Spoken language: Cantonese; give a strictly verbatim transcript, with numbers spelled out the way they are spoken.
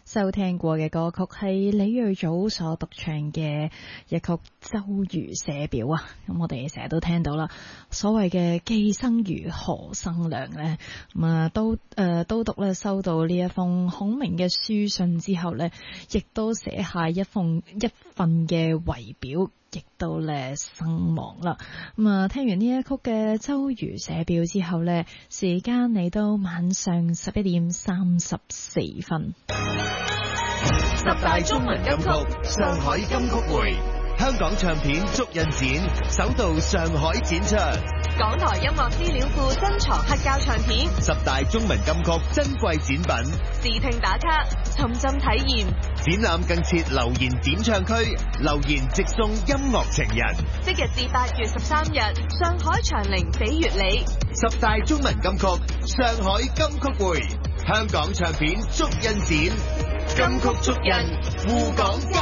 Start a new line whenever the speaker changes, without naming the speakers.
收聽過嘅歌曲係李瑞祖所獨唱嘅一曲《周瑜寫表》啊，咁我哋成日都聽到啦，所謂嘅既生瑜何生亮呢？咁啊都誒、呃、都督咧收到呢一封孔明嘅書信之後呢，亦都寫下一封一份嘅遺表，亦都咧身亡啦。咁啊聽完呢一曲嘅《周瑜寫表》之後呢，時間嚟到晚上十一點三十四分。
十大中文金曲，上海金曲會，香港唱片足印展首度上海展出，
港台音樂資料庫珍藏黑膠唱片，
十大中文金曲珍貴展品，
視聽打卡，沉浸體驗，
展覽更設留言點唱區，留言直送音樂情人。
即日至八月十三日，上海長寧比悅里，
十大中文金曲，上海金曲會，香港唱片足印展，金曲足印，滬港交